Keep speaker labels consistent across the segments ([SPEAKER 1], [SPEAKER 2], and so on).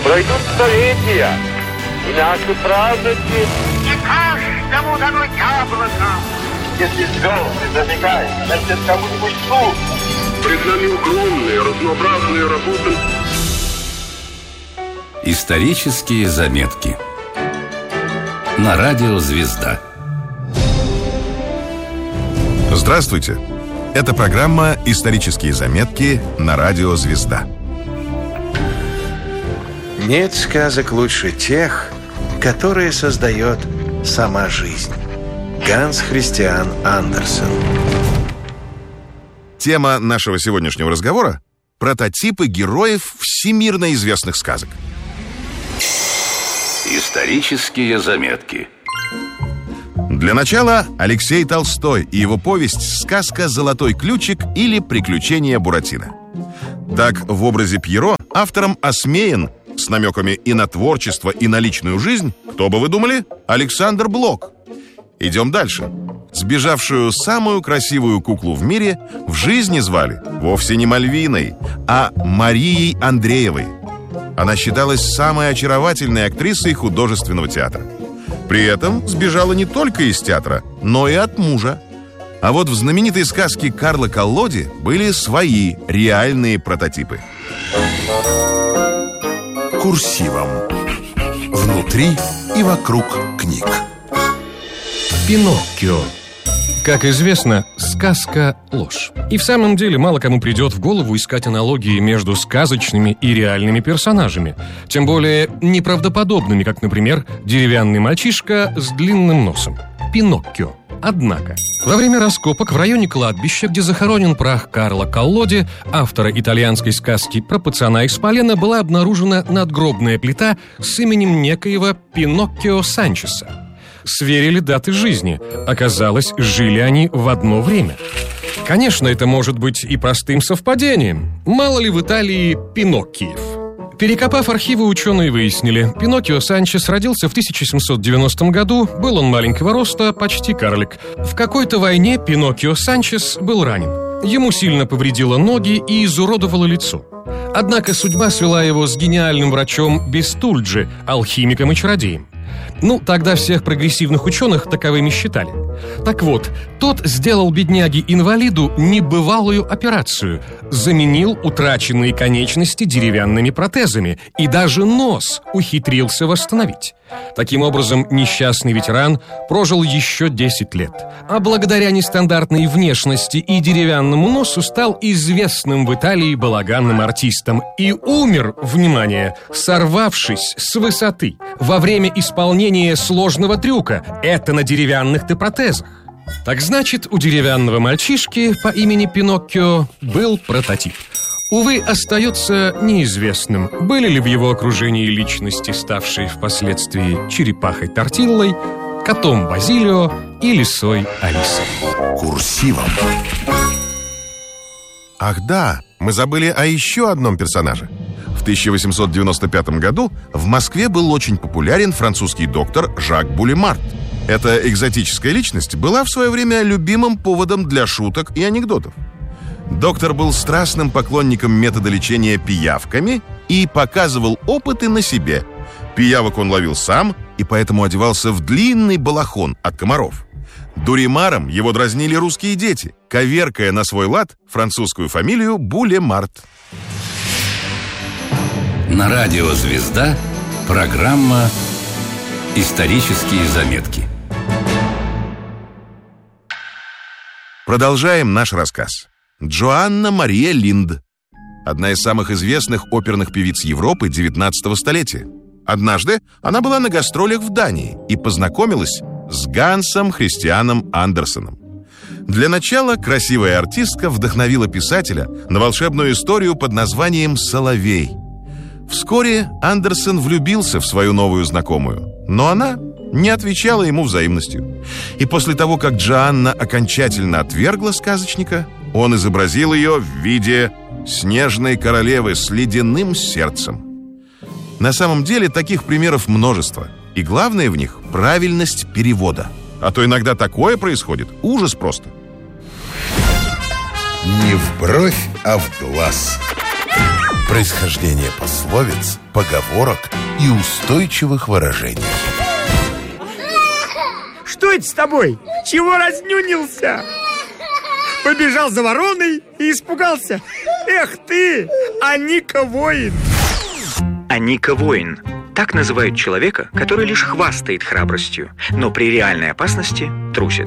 [SPEAKER 1] Пройдут столетия, и наши праздники...
[SPEAKER 2] Не каждому дано яблоко.
[SPEAKER 1] Если звезды зажигают, значит, кому-нибудь суд.
[SPEAKER 3] Пред нами огромные, разнообразные работы.
[SPEAKER 4] Исторические заметки на радио «Звезда».
[SPEAKER 5] Здравствуйте! Это программа «Исторические заметки» на радио «Звезда».
[SPEAKER 6] Нет сказок лучше тех, которые создает сама жизнь. Ганс Христиан Андерсен.
[SPEAKER 5] Тема нашего сегодняшнего разговора – прототипы героев всемирно известных сказок.
[SPEAKER 4] Исторические заметки.
[SPEAKER 5] Для начала Алексей Толстой и его повесть «Сказка «Золотой ключик» или «Приключения Буратино». Так, в образе Пьеро автором осмеян, с намеками и на творчество, и на личную жизнь, кто бы вы думали, Александр Блок. Идем дальше. Сбежавшую самую красивую куклу в мире в жизни звали вовсе не Мальвиной, а Марией Андреевой. Она считалась самой очаровательной актрисой художественного театра. При этом сбежала не только из театра, но и от мужа. А вот в знаменитой сказке Карла Коллоди были свои реальные прототипы. Курсивом. Внутри и вокруг книг.
[SPEAKER 7] Пиноккио. Как известно, сказка – ложь. И в самом деле мало кому придет в голову искать аналогии между сказочными и реальными персонажами. Тем более неправдоподобными, как, например, деревянный мальчишка с длинным носом. Пиноккио. Однако, во время раскопок в районе кладбища, где захоронен прах Карла Коллоди, автора итальянской сказки про пацана из полена, была обнаружена надгробная плита с именем некоего Пиноккио Санчеса. Сверили даты жизни. Оказалось, жили они в одно время. Конечно, это может быть и простым совпадением. Мало ли в Италии Пиноккиев. Перекопав архивы, ученые выяснили, Пиноккио Санчес родился в 1790 году, был он маленького роста, почти карлик. В какой-то войне Пиноккио Санчес был ранен. Ему сильно повредило ноги и изуродовало лицо. Однако судьба свела его с гениальным врачом Бестульджи, алхимиком и чародеем. Тогда всех прогрессивных ученых таковыми считали. Так вот, тот сделал бедняге-инвалиду небывалую операцию. Заменил утраченные конечности деревянными протезами и даже нос ухитрился восстановить. Таким образом, несчастный ветеран прожил еще 10 лет. А благодаря нестандартной внешности и деревянному носу стал известным в Италии балаганным артистом. И умер, внимание, сорвавшись с высоты во время исполнения сложного трюка. Это на деревянных-то протезах. Так значит, у деревянного мальчишки по имени Пиноккио был прототип. Увы, остается неизвестным, были ли в его окружении личности, ставшие впоследствии черепахой Тортиллой, котом Базилио и лисой Алисой.
[SPEAKER 5] Курсивом. Ах да, мы забыли о еще одном персонаже. В 1895 году в Москве был очень популярен французский доктор Жак Булемарт. Эта экзотическая личность была в свое время любимым поводом для шуток и анекдотов. Доктор был страстным поклонником метода лечения пиявками и показывал опыты на себе. Пиявок он ловил сам и поэтому одевался в длинный балахон от комаров. Дуримаром его дразнили русские дети, коверкая на свой лад французскую фамилию Булемарт.
[SPEAKER 4] На радио «Звезда» программа «Исторические заметки».
[SPEAKER 5] Продолжаем наш рассказ. Джоанна Мария Линд. Одна из самых известных оперных певиц Европы XIX столетия. Однажды она была на гастролях в Дании и познакомилась с Гансом Христианом Андерсеном. Для начала красивая артистка вдохновила писателя на волшебную историю под названием «Соловей». Вскоре Андерсен влюбился в свою новую знакомую, но она не отвечала ему взаимностью. И после того, как Джоанна окончательно отвергла сказочника, он изобразил ее в виде снежной королевы с ледяным сердцем. На самом деле таких примеров множество. И главное в них – правильность перевода. А то иногда такое происходит. Ужас просто.
[SPEAKER 8] Не в бровь, а в глаз. Происхождение пословиц, поговорок и устойчивых выражений.
[SPEAKER 9] Что это с тобой? Чего разнюнился? Побежал за вороной и испугался. Эх ты, Аника воин.
[SPEAKER 10] Аника воин. Так называют человека, который лишь хвастает храбростью, но при реальной опасности трусит.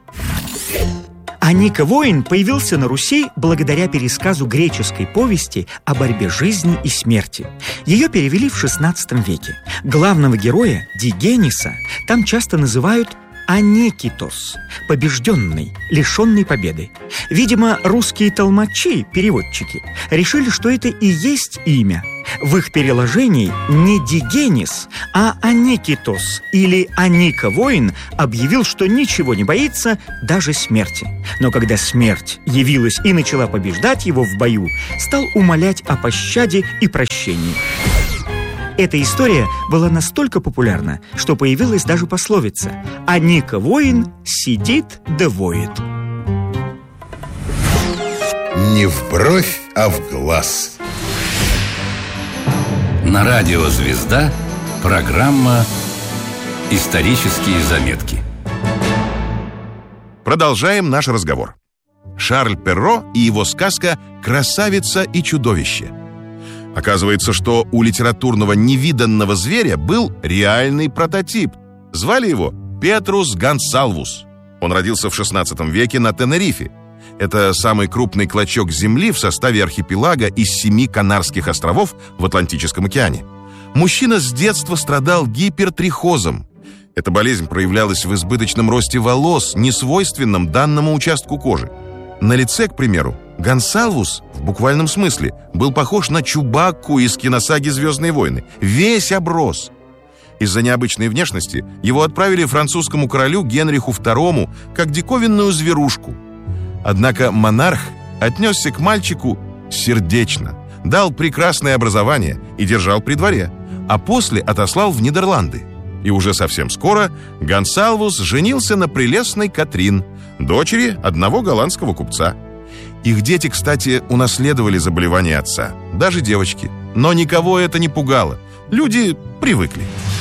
[SPEAKER 9] Аника воин появился на Руси благодаря пересказу греческой повести о борьбе жизни и смерти. Ее перевели в XVI веке. Главного героя, Дигениса, там часто называют Анекитос, побежденный, лишенный победы. Видимо, русские толмачи, переводчики, решили, что это и есть имя. В их переложении не Дигенис, а Анекитос или Аника воин объявил, что ничего не боится, даже смерти. Но когда смерть явилась и начала побеждать его в бою, стал умолять о пощаде и прощении. Эта история была настолько популярна, что появилась даже пословица «Аника воин сидит да воет».
[SPEAKER 8] Не в бровь, а в глаз.
[SPEAKER 4] На радио «Звезда» программа «Исторические заметки».
[SPEAKER 5] Продолжаем наш разговор. Шарль Перро и его сказка «Красавица и чудовище». Оказывается, что у литературного невиданного зверя был реальный прототип. Звали его Петрус Гонсалвус. Он родился в XVI веке на Тенерифе. Это самый крупный клочок земли в составе архипелага из 7 Канарских островов в Атлантическом океане. Мужчина с детства страдал гипертрихозом. Эта болезнь проявлялась в избыточном росте волос, несвойственном данному участку кожи. На лице, к примеру, Гонсалвус, в буквальном смысле, был похож на Чубакку из киносаги «Звездные войны». Весь оброс. Из-за необычной внешности его отправили французскому королю Генриху II как диковинную зверушку. Однако монарх отнесся к мальчику сердечно, дал прекрасное образование и держал при дворе, а после отослал в Нидерланды. И уже совсем скоро Гонсалвус женился на прелестной Катрин, дочери одного голландского купца. Их дети, кстати, унаследовали заболевание отца, даже девочки. Но никого это не пугало. Люди привыкли.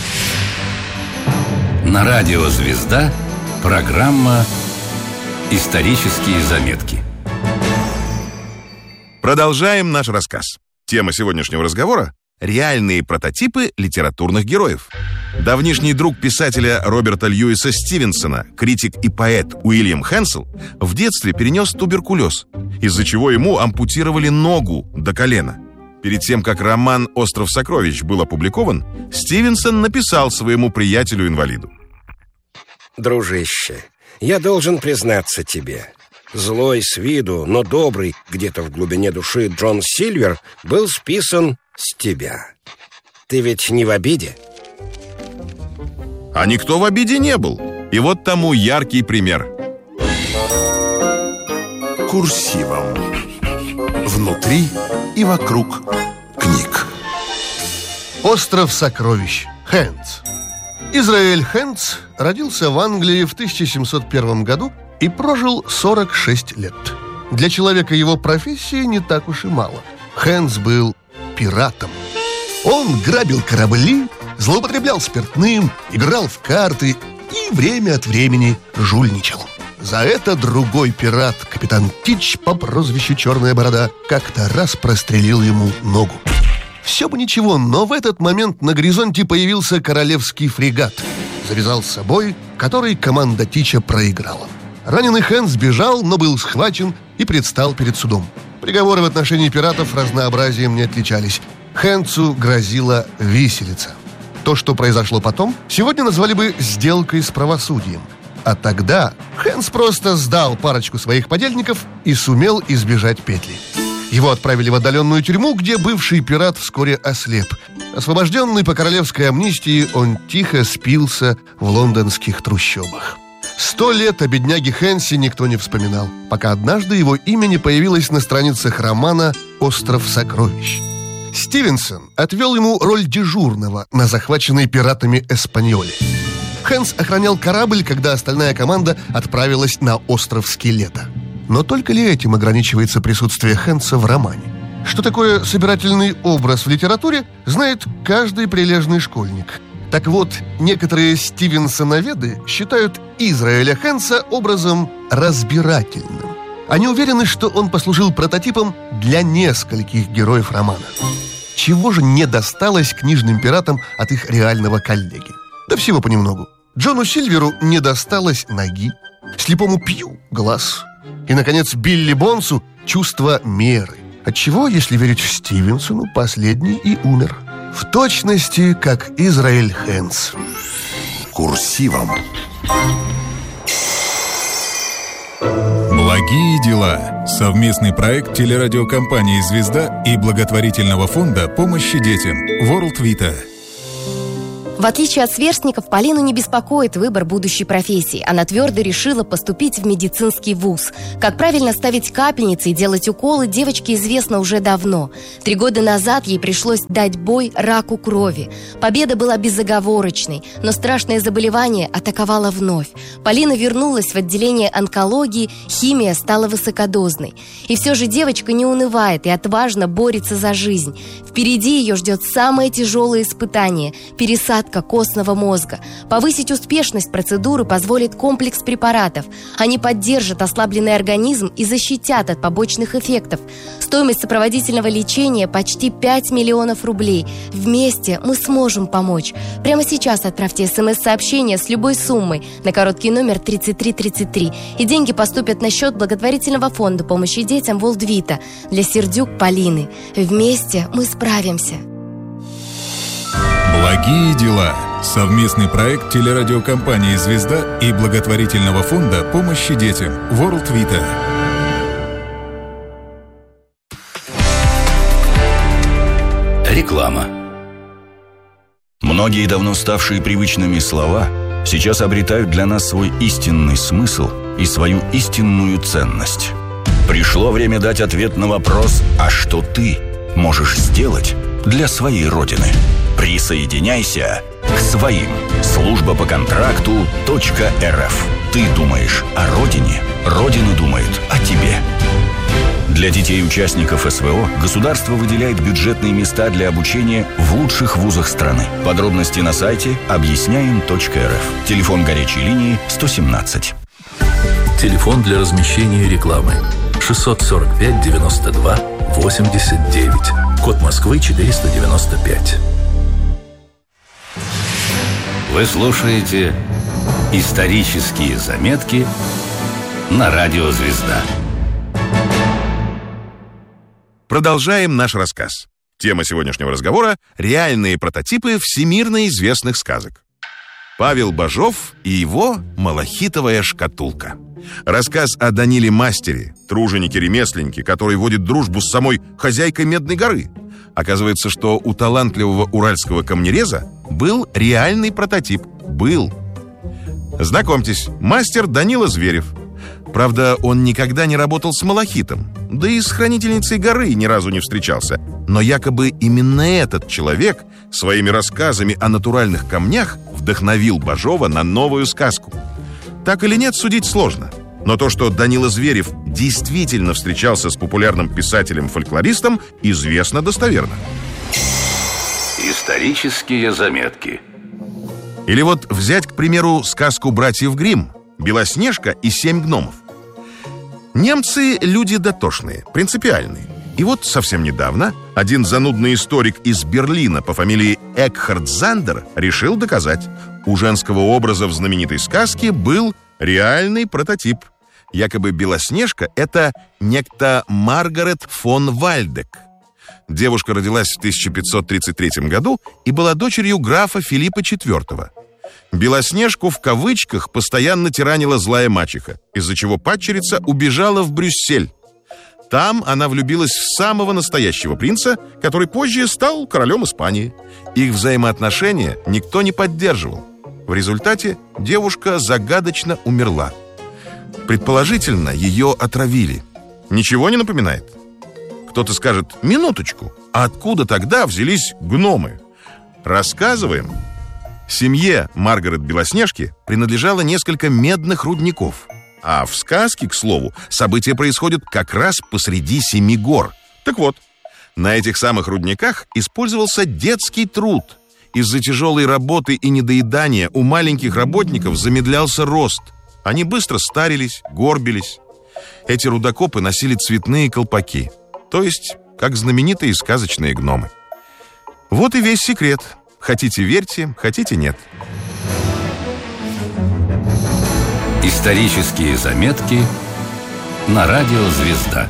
[SPEAKER 4] На радио «Звезда» программа «Исторические заметки».
[SPEAKER 5] Продолжаем наш рассказ. Тема сегодняшнего разговора – реальные прототипы литературных героев. Давнишний друг писателя Роберта Льюиса Стивенсона, критик и поэт Уильям Хенсел, в детстве перенес туберкулез, из-за чего ему ампутировали ногу до колена. Перед тем, как роман «Остров сокровищ» был опубликован, Стивенсон написал своему приятелю-инвалиду:
[SPEAKER 11] «Дружище, я должен признаться тебе, злой с виду, но добрый где-то в глубине души Джон Сильвер был списан с тебя. Ты ведь не в обиде?»
[SPEAKER 5] А никто в обиде не был. И вот тому яркий пример.
[SPEAKER 8] Курсивом. Внутри и вокруг книг.
[SPEAKER 12] «Остров сокровищ». Хэндс. Израэль Хэндс родился в Англии в 1701 году и прожил 46 лет. Для человека его профессии не так уж и мало. Хэндс был пиратом. Он грабил корабли, злоупотреблял спиртным, играл в карты и время от времени жульничал. За это другой пират, капитан Тич по прозвищу «Черная борода», как-то раз прострелил ему ногу. Все бы ничего, но в этот момент на горизонте появился королевский фрегат. Завязал с собой, который команда Тича проиграла. Раненый Хэндс бежал, но был схвачен и предстал перед судом. Приговоры в отношении пиратов разнообразием не отличались. Хэндсу грозила виселица. То, что произошло потом, сегодня назвали бы сделкой с правосудием. А тогда Хэндс просто сдал парочку своих подельников и сумел избежать петли. Его отправили в отдаленную тюрьму, где бывший пират вскоре ослеп. Освобожденный по королевской амнистии, он тихо спился в лондонских трущобах. 100 лет о бедняге Хэнсе никто не вспоминал, пока однажды его имя не появилось на страницах романа «Остров сокровищ». Стивенсон отвел ему роль дежурного на захваченной пиратами Эспаньоле. Хэндс охранял корабль, когда остальная команда отправилась на остров Скелета. Но только ли этим ограничивается присутствие Хэндса в романе? Что такое собирательный образ в литературе, знает каждый прилежный школьник. Так вот, некоторые стивенсоноведы считают Израэля Хэнса образом разбирательным. Они уверены, что он послужил прототипом для нескольких героев романа. Чего же не досталось книжным пиратам от их реального коллеги? Да всего понемногу. Джону Сильверу не досталось ноги, слепому Пью – глаз, и, наконец, Билли Бонсу – чувство меры. Отчего, если верить Стивенсону, последний и умер. В точности, как Израэль Хэнс.
[SPEAKER 8] Курсивом.
[SPEAKER 13] Благие дела. Совместный проект телерадиокомпании «Звезда» и благотворительного фонда помощи детям World Vita.
[SPEAKER 14] В отличие от сверстников, Полину не беспокоит выбор будущей профессии. Она твердо решила поступить в медицинский вуз. Как правильно ставить капельницы и делать уколы, девочке известно уже давно. 3 года назад ей пришлось дать бой раку крови. Победа была безоговорочной, но страшное заболевание атаковало вновь. Полина вернулась в отделение онкологии, химия стала высокодозной. И все же девочка не унывает и отважно борется за жизнь. Впереди ее ждет самое тяжелое испытание – пересадка костного мозга. Повысить успешность процедуры позволит комплекс препаратов. Они поддержат ослабленный организм и защитят от побочных эффектов. Стоимость сопроводительного лечения почти 5 миллионов рублей. Вместе мы сможем помочь. Прямо сейчас отправьте СМС-сообщение с любой суммой на короткий номер 3333, и деньги поступят на счет благотворительного фонда помощи детям World Vita для Сердюк Полины. Вместе мы справимся.
[SPEAKER 13] Благие дела. Совместный проект телерадиокомпании «Звезда» и благотворительного фонда помощи детям World Vita.
[SPEAKER 4] Реклама. Многие давно ставшие привычными слова сейчас обретают для нас свой истинный смысл и свою истинную ценность. Пришло время дать ответ на вопрос: а что ты можешь сделать для своей Родины? Присоединяйся к своим. Служба по контракту .рф. Ты думаешь о Родине, Родина думает о тебе. Для детей-участников СВО государство выделяет бюджетные места для обучения в лучших вузах страны. Подробности на сайте объясняем.рф. Телефон горячей линии 117.
[SPEAKER 15] Телефон для размещения рекламы 645 92 89. Код Москвы 495.
[SPEAKER 4] Вы слушаете «Исторические заметки» на радио «Звезда».
[SPEAKER 5] Продолжаем наш рассказ. Тема сегодняшнего разговора – реальные прототипы всемирно известных сказок. Павел Бажов и его «Малахитовая шкатулка». Рассказ о Даниле Мастере, труженике-ремесленнике, который водит дружбу с самой хозяйкой Медной горы. Оказывается, что у талантливого уральского камнереза был реальный прототип. Был. Знакомьтесь, мастер Данила Зверев. Правда, он никогда не работал с малахитом, да и с хранительницей горы ни разу не встречался. Но якобы именно этот человек своими рассказами о натуральных камнях вдохновил Бажова на новую сказку. Так или нет, судить сложно. Но то, что Данила Зверев действительно встречался с популярным писателем-фольклористом, известно достоверно.
[SPEAKER 4] Исторические заметки.
[SPEAKER 5] Или вот взять, к примеру, сказку братьев Гримм «Белоснежка и 7 гномов». Немцы люди дотошные, принципиальные. И вот совсем недавно один занудный историк из Берлина по фамилии Экхард Зандер решил доказать: у женского образа в знаменитой сказке был реальный прототип. Якобы Белоснежка — это некто Маргарет фон Вальдек. Девушка родилась в 1533 году и была дочерью графа Филиппа IV. Белоснежку в кавычках постоянно тиранила злая мачеха, из-за чего падчерица убежала в Брюссель. Там она влюбилась в самого настоящего принца, который позже стал королем Испании. Их взаимоотношения никто не поддерживал. В результате девушка загадочно умерла. Предположительно, ее отравили. Ничего не напоминает? Кто-то скажет: минуточку, а откуда тогда взялись гномы? Рассказываем. Семье Маргарет Белоснежки принадлежало несколько медных рудников. А в сказке, к слову, события происходят как раз посреди 7 гор. Так вот, На этих самых рудниках использовался детский труд. Из-за тяжелой работы и недоедания у маленьких работников замедлялся рост. Они быстро старились, горбились. Эти рудокопы носили цветные колпаки, то есть как знаменитые сказочные гномы. Вот и весь секрет. Хотите верьте, хотите нет.
[SPEAKER 4] Исторические заметки на радио «Звезда».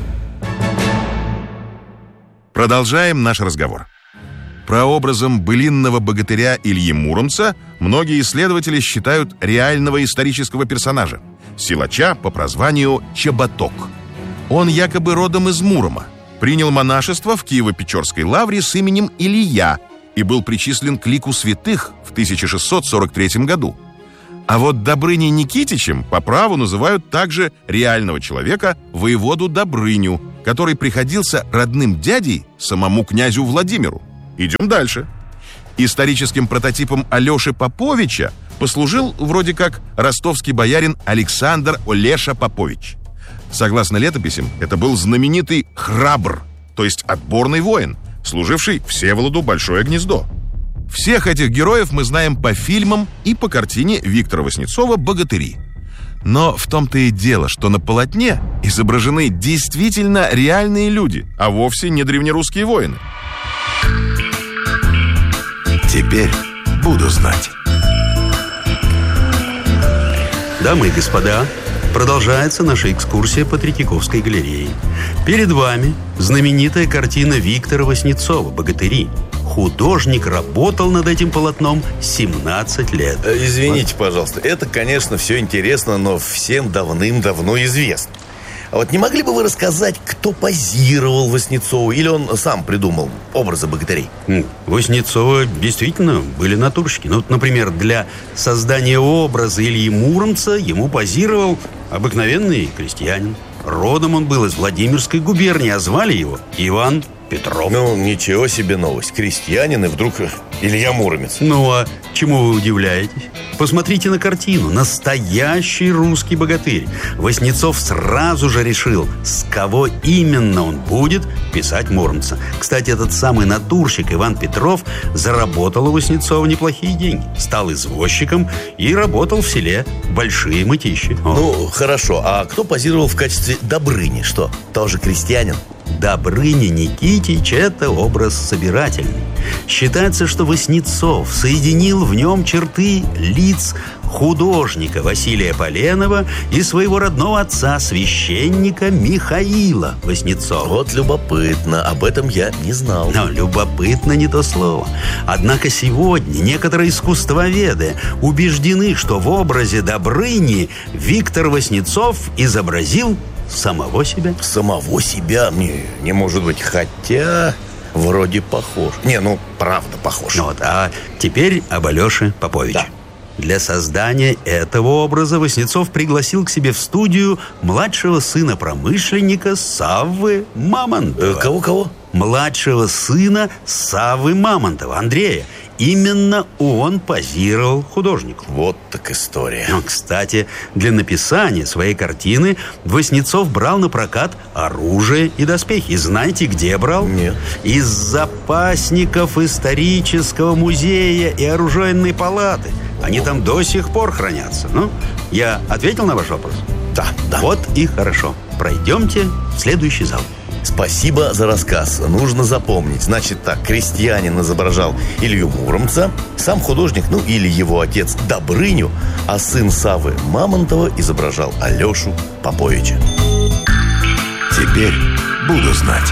[SPEAKER 5] Продолжаем наш разговор. Прообразом былинного богатыря Ильи Муромца многие исследователи считают реального исторического персонажа, силача по прозванию Чеботок. Он якобы родом из Мурома, принял монашество в Киево-Печорской лавре с именем Илья и был причислен к лику святых в 1643 году. А вот Добрыней Никитичем по праву называют также реального человека, воеводу Добрыню, который приходился родным дядей самому князю Владимиру. Идем дальше. Историческим прототипом Алеши Поповича послужил вроде как ростовский боярин Александр Олеша Попович. Согласно летописям, это был знаменитый храбр, то есть отборный воин, служивший Всеволоду Большое Гнездо. Всех этих героев мы знаем по фильмам и по картине Виктора Васнецова «Богатыри». Но в том-то и дело, что на полотне изображены действительно реальные люди, а вовсе не древнерусские воины.
[SPEAKER 16] Теперь буду знать. Дамы и господа, продолжается наша экскурсия по Третьяковской галерее. Перед вами знаменитая картина Виктора Васнецова «Богатыри». Художник работал над этим полотном 17 лет.
[SPEAKER 17] Извините, пожалуйста, это, конечно, все интересно, но всем давным-давно известно. А вот не могли бы вы рассказать, кто позировал Васнецову, или он сам придумал образы богатырей?
[SPEAKER 16] Васнецова действительно были натурщики. Ну, например, для создания образа Ильи Муромца ему позировал обыкновенный крестьянин. Родом он был из Владимирской губернии, а звали его Иван Петров.
[SPEAKER 17] Ну, ничего себе новость. Крестьянин и вдруг Илья Муромец.
[SPEAKER 16] Ну, а чему вы удивляетесь? Посмотрите на картину. Настоящий русский богатырь. Васнецов сразу же решил, с кого именно он будет писать Муромца. Кстати, этот самый натурщик Иван Петров заработал у Васнецова неплохие деньги. Стал извозчиком и работал в селе Большие Мытищи.
[SPEAKER 17] Ну, хорошо. А кто позировал в качестве Добрыни? Что, тоже крестьянин?
[SPEAKER 16] Добрыня Никитич – это образ собирательный. Считается, что Васнецов соединил в нем черты лиц художника Василия Поленова и своего родного отца, священника Михаила Васнецова.
[SPEAKER 17] Вот любопытно, об этом я не знал.
[SPEAKER 16] Но любопытно не то слово. Однако сегодня некоторые искусствоведы убеждены, что в образе Добрыни Виктор Васнецов изобразил самого себя.
[SPEAKER 17] Самого себя? Не может быть, хотя вроде похож. Не, ну, правда похож.
[SPEAKER 16] Вот, а теперь об Алёше Поповиче. Да. Для создания этого образа Васнецов пригласил к себе в студию младшего сына промышленника Саввы Мамонтова.
[SPEAKER 17] Кого?
[SPEAKER 16] Младшего сына Саввы Мамонтова, Андрея. Именно он позировал художнику.
[SPEAKER 17] Вот так история.
[SPEAKER 16] Но, кстати, для написания своей картины Васнецов брал на прокат оружие и доспехи. И знаете, где брал?
[SPEAKER 17] Нет.
[SPEAKER 16] Из запасников исторического музея и оружейной палаты. Они там до сих пор хранятся. Ну, я ответил на ваш вопрос?
[SPEAKER 17] Да.
[SPEAKER 16] Вот и хорошо. Пройдемте в следующий зал.
[SPEAKER 17] Спасибо за рассказ. Нужно запомнить. Значит так, крестьянин изображал Илью Муромца, сам художник, ну или его отец Добрыню, а сын Саввы Мамонтова изображал Алешу Поповича.
[SPEAKER 16] Теперь буду знать.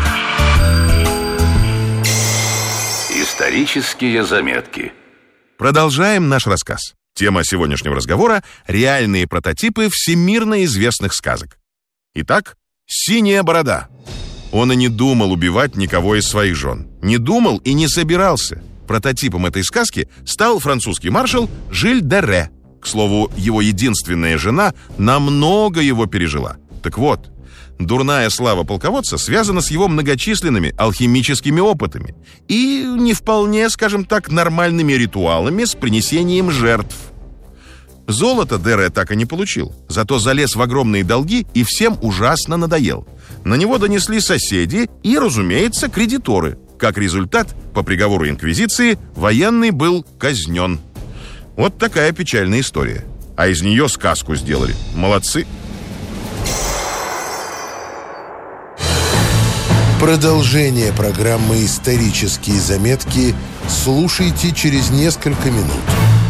[SPEAKER 4] Исторические заметки.
[SPEAKER 5] Продолжаем наш рассказ. Тема сегодняшнего разговора – реальные прототипы всемирно известных сказок. Итак, «Синяя борода». Он и не думал убивать никого из своих жен. Не думал и не собирался. Прототипом этой сказки стал французский маршал Жиль де Ре. К слову, его единственная жена намного его пережила. Так вот, дурная слава полководца связана с его многочисленными алхимическими опытами и не вполне, скажем так, нормальными ритуалами с принесением жертв. Золото Дере так и не получил, зато залез в огромные долги и всем ужасно надоел. На него донесли соседи и, разумеется, кредиторы. Как результат, по приговору инквизиции, военный был казнен. Вот такая печальная история. А из нее сказку сделали. Молодцы.
[SPEAKER 8] Продолжение программы «Исторические заметки» слушайте через несколько минут.